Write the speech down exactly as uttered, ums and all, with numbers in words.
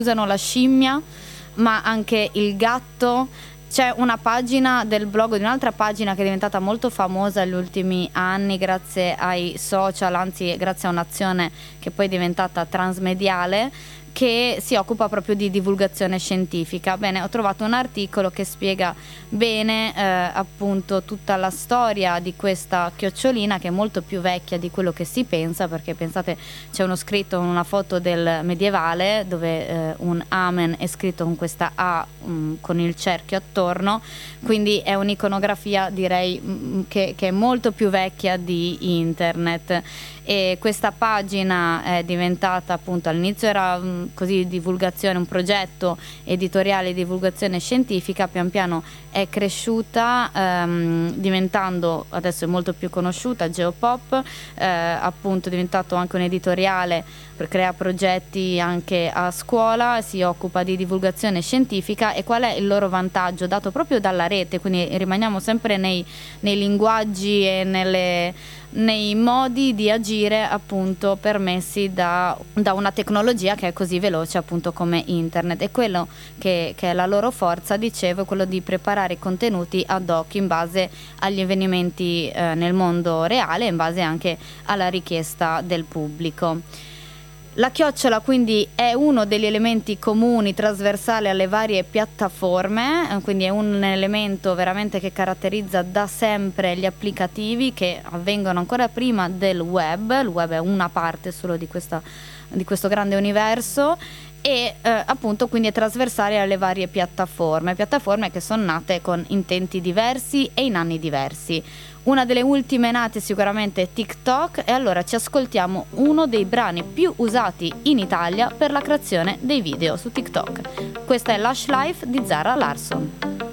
usano la scimmia, ma anche il gatto. C'è una pagina del blog di un'altra pagina che è diventata molto famosa negli ultimi anni grazie ai social, anzi grazie a un'azione che poi è diventata transmediale, che si occupa proprio di divulgazione scientifica. Bene, ho trovato un articolo che spiega bene eh, appunto tutta la storia di questa chiocciolina, che è molto più vecchia di quello che si pensa, perché pensate, c'è uno scritto, una foto del medievale dove eh, un amen è scritto con questa A um, con il cerchio attorno, quindi è un'iconografia, direi, mh, che, che è molto più vecchia di internet. E questa pagina è diventata, appunto, all'inizio era um, così divulgazione, un progetto editoriale di divulgazione scientifica, pian piano è cresciuta, um, diventando, adesso è molto più conosciuta, Geopop, eh, appunto è diventato anche un editoriale, per crea progetti anche a scuola, si occupa di divulgazione scientifica. E qual è il loro vantaggio? Dato proprio dalla rete, quindi rimaniamo sempre nei, nei linguaggi e nelle, nei modi di agire, appunto, permessi da, da una tecnologia che è così veloce, appunto, come internet. E quello che, che è la loro forza, dicevo, è quello di preparare i contenuti ad hoc in base agli avvenimenti eh, nel mondo reale, in base anche alla richiesta del pubblico. La chiocciola quindi è uno degli elementi comuni, trasversali alle varie piattaforme, quindi è un elemento veramente che caratterizza da sempre gli applicativi che avvengono ancora prima del web. Il web è una parte solo di, questa, di questo grande universo, e eh, appunto quindi è trasversale alle varie piattaforme, piattaforme che sono nate con intenti diversi e in anni diversi. Una delle ultime nate sicuramente è TikTok, e allora ci ascoltiamo uno dei brani più usati in Italia per la creazione dei video su TikTok. Questa è Lush Life di Zara Larsson.